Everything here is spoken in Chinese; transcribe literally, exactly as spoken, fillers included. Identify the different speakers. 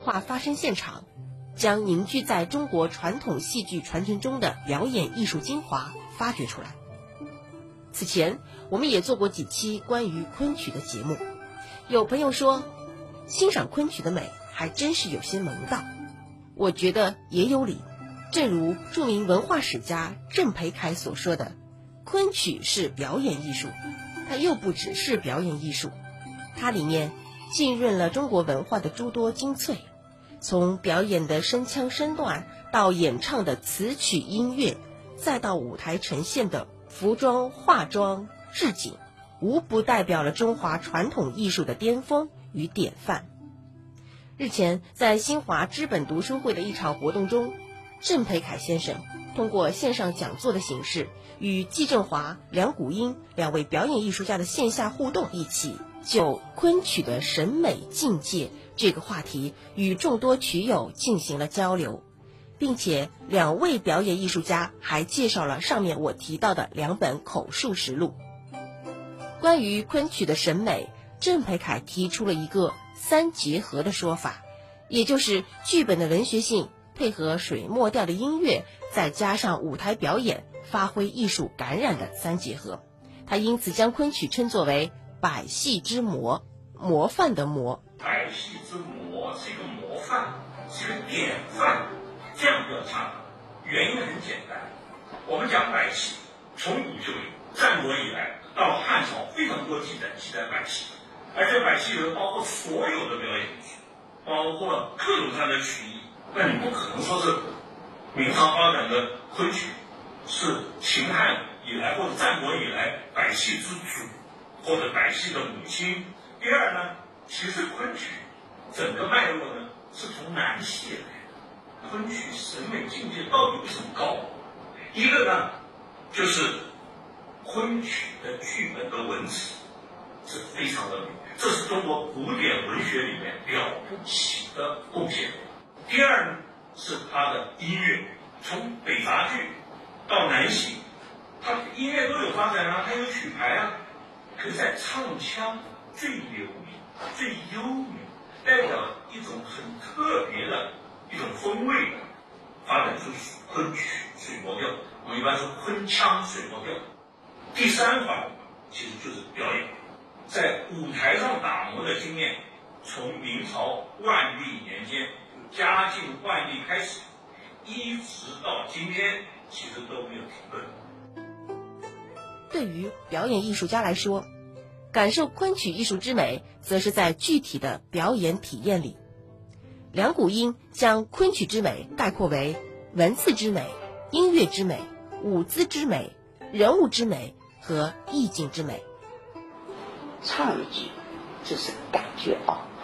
Speaker 1: 化发生现场，将凝聚在中国传统戏剧传承中的表演艺术精华发掘出来。此前我们也做过几期关于昆曲的节目，有朋友说欣赏昆曲的美还真是有些门道，我觉得也有理。正如著名文化史家郑培凯所说的，昆曲是表演艺术，它又不只是表演艺术，它里面浸润了中国文化的诸多精粹，从表演的声腔身段到演唱的词曲音乐，再到舞台呈现的服装化妆置景，无不代表了中华传统艺术的巅峰与典范。日前在新华知本读书会的一场活动中，郑培凯先生通过线上讲座的形式，与季振华、梁谷英两位表演艺术家的线下互动一起，就昆曲的审美境界这个话题与众多曲友进行了交流，并且两位表演艺术家还介绍了上面我提到的两本口述实录。关于昆曲的审美，郑培凯提出了一个三结合的说法，也就是剧本的文学性配合水墨调的音乐，再加上舞台表演，发挥艺术感染的三结合。他因此将昆曲称作为百戏之模，模范的模。
Speaker 2: 百戏之模是一个模范，是一个典范，这样要唱。原因很简单，我们讲百戏，从古就有，战国以来到汉朝非常多记载记载百戏，而且百戏里面包括所有的表演艺术，包括各种各样的曲艺。那你不可能说是明朝发展的昆曲是秦汉以来或者战国以来百戏之祖或者百戏的母亲。第二呢，其实昆曲整个脉络呢是从南戏来的。昆曲审美境界到底为什么高？一个呢就是昆曲的剧本的文词是非常的美，这是中国古典文学里面了不起的贡献。第二呢，是它的音乐，从北杂剧到南戏，它音乐都有发展啊，它有曲牌啊，可是在唱腔最流利、最优美，代表一种很特别的一种风味，发展出昆曲水墨调。我们一般说昆腔水墨调。第三环其实就是表演，在舞台上打磨的经验，从明朝万历年间嘉靖、万历开始，一直到今天，其实都没有停顿。
Speaker 1: 对于表演艺术家来说，感受昆曲艺术之美，则是在具体的表演体验里。梁谷英将昆曲之美概括为文字之美、音乐之美、舞姿之美、人物之美和意境之美。
Speaker 3: 唱一句就是感觉啊。